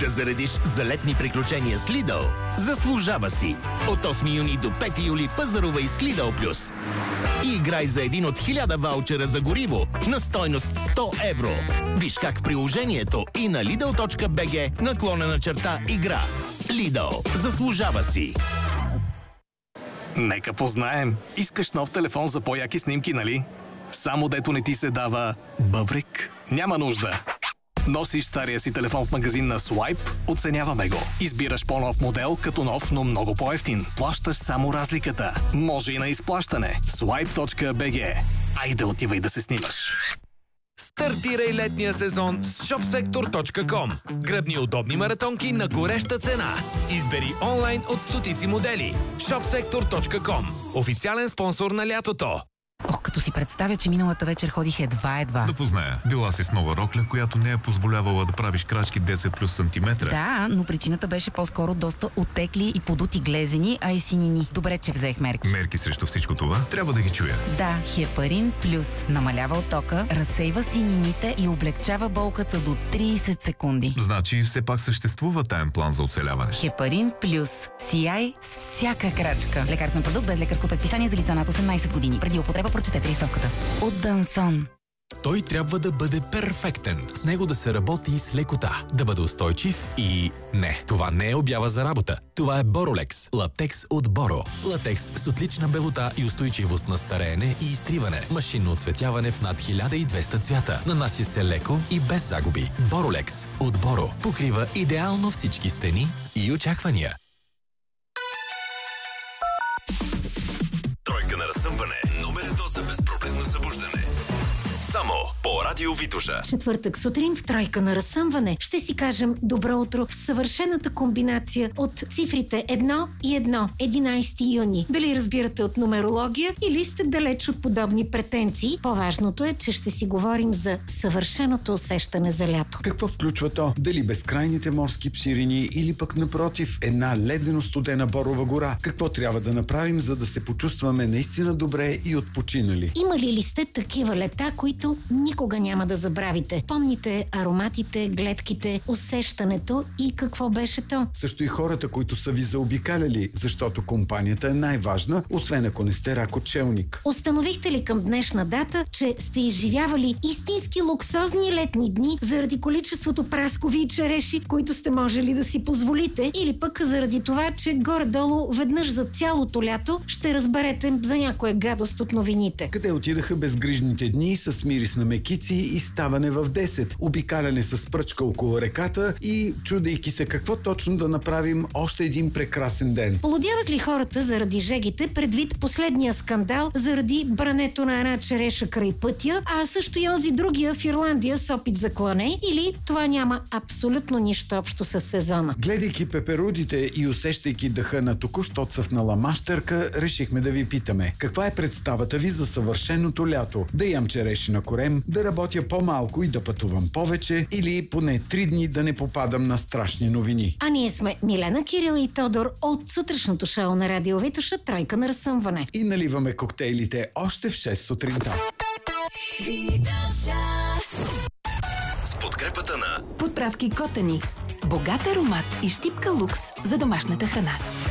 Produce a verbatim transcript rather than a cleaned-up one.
Да заредиш за летни приключения с Lidl. Заслужава си! От осми юни до пети юли пазарувай с Lidl Плюс. И играй за един от хиляда ваучера за гориво на стойност сто евро. Виж как в приложението и на Lidl.bg наклонена черта игра. Lidl. Заслужава си! Нека познаем. Искаш нов телефон за по-яки снимки, нали? Само дето не ти се дава бъбрик? Няма нужда. Носиш стария си телефон в магазин на Swipe, оценяваме го. Избираш по-нов модел, като нов, но много по-евтин. Плащаш само разликата. Може и на изплащане. Swipe.bg. Айде отивай да се снимаш. Стартирай летния сезон с shopsector точка com. Гръбни удобни маратонки на гореща цена. Избери онлайн от стотици модели. shopsector точка com. Официален спонсор на лятото. Ох, като си представя, че миналата вечер ходих едва-едва. Да позная. Била си с нова рокля, която не е позволявала да правиш крачки десет плюс сантиметра. Да, но причината беше по-скоро доста оттекли и подути глезени, а и синини. Добре, че взех мерки. Мерки срещу всичко това? Трябва да ги чуя. Да, Хепарин Плюс намалява оттока, разсейва синините и облегчава болката до трийсет секунди. Значи все пак съществува таен план за оцеляване. Хепарин Плюс. Сияй с всяка крачка. Лекарствен продукт без лекарско предписание за лица над осемнайсет години. Преди употреба прочетете листовката. От Дансон. Той трябва да бъде перфектен. С него да се работи с лекота. Да бъде устойчив и... Не, това не е обява за работа. Това е Боролекс. Латекс от Боро. Латекс с отлична белота и устойчивост на стареене и изтриване. Машинно оцветяване в над хиляда и двеста цвята. Нанася се леко и без загуби. Боролекс от Боро. Покрива идеално всички стени и очаквания. Тройка на разсъмване. Номер едно за безпроблемно събуждане. Само по Радио Витоша. Четвъртък сутрин в Тройка на разсъмване ще си кажем добро утро в съвършената комбинация от цифрите едно и едно. единайсети юни. Дали разбирате от нумерология или сте далеч от подобни претенции, по-важното е, че ще си говорим за съвършеното усещане за лято. Какво включва то? Дали безкрайните морски ширини или пък напротив една ледено-студена борова гора? Какво трябва да направим, за да се почувстваме наистина добре и отпочинали? Имали ли сте такива лета, които никога няма да забравите? Помните ароматите, гледките, усещането и какво беше то? Също и хората, които са ви заобикаляли, защото компанията е най-важна, освен ако не сте ракочелник. Установихте ли към днешна дата, че сте изживявали истински луксозни летни дни заради количеството праскови и череши, които сте можели да си позволите, или пък заради това, че горе-долу веднъж за цялото лято ще разберете за някоя гадост от новините? Къде отидаха безгрижните дни с мирис на мекици и ставане в десет, обикаляне с пръчка около реката и чудейки се какво точно да направим още един прекрасен ден? Полудяват ли хората заради жегите предвид последния скандал заради брането на една череша край пътя, а също и онзи другия в Ирландия с опит за клане, или това няма абсолютно нищо общо с сезона? Гледайки пеперудите и усещайки дъха на току-що цъфнала мащърка, решихме да ви питаме: каква е представата ви за съвършеното лято? Да ям череши на корем, да работя по-малко и да пътувам повече, или поне три дни да не попадам на страшни новини? А ние сме Милена, Кирил и Тодор от сутрешното шоу на Радио Витоша Тройка на разсъмване. И наливаме коктейлите още в шест сутринта. С подкрепата на подправки Котани. Богат аромат и щипка лукс за домашната храна.